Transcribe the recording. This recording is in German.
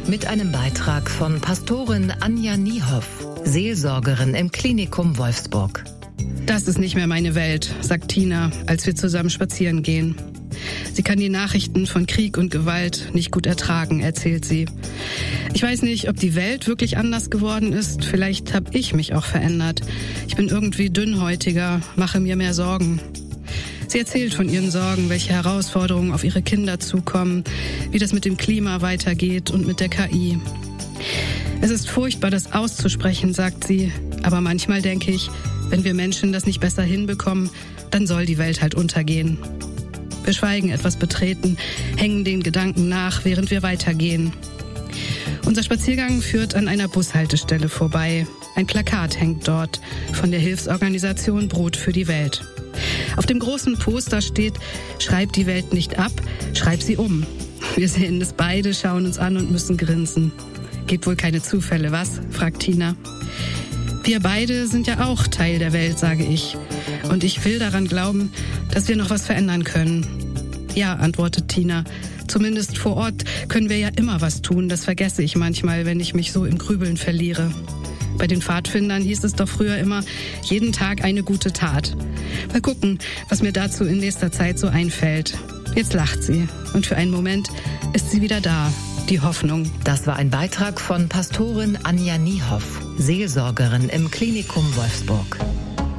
mit einem Beitrag von Pastorin Anja Niehoff, Seelsorgerin im Klinikum Wolfsburg. Das ist nicht mehr meine Welt, sagt Tina, als wir zusammen spazieren gehen. Sie kann die Nachrichten von Krieg und Gewalt nicht gut ertragen, erzählt sie. Ich weiß nicht, ob die Welt wirklich anders geworden ist. Vielleicht habe ich mich auch verändert. Ich bin irgendwie dünnhäutiger, mache mir mehr Sorgen. Sie erzählt von ihren Sorgen, welche Herausforderungen auf ihre Kinder zukommen, wie das mit dem Klima weitergeht und mit der KI. Es ist furchtbar, das auszusprechen, sagt sie. Aber manchmal denke ich, wenn wir Menschen das nicht besser hinbekommen, dann soll die Welt halt untergehen. Wir schweigen etwas betreten, hängen den Gedanken nach, während wir weitergehen. Unser Spaziergang führt an einer Bushaltestelle vorbei. Ein Plakat hängt dort von der Hilfsorganisation Brot für die Welt. Auf dem großen Poster steht: Schreib die Welt nicht ab, schreib sie um. Wir sehen es beide, schauen uns an und müssen grinsen. Gibt wohl keine Zufälle, was? Fragt Tina. Wir beide sind ja auch Teil der Welt, sage ich. Und ich will daran glauben, dass wir noch was verändern können. Ja, antwortet Tina. Zumindest vor Ort können wir ja immer was tun. Das vergesse ich manchmal, wenn ich mich so im Grübeln verliere. Bei den Pfadfindern hieß es doch früher immer, jeden Tag eine gute Tat. Mal gucken, was mir dazu in nächster Zeit so einfällt. Jetzt lacht sie und für einen Moment ist sie wieder da, die Hoffnung. Das war ein Beitrag von Pastorin Anja Niehoff, Seelsorgerin im Klinikum Wolfsburg.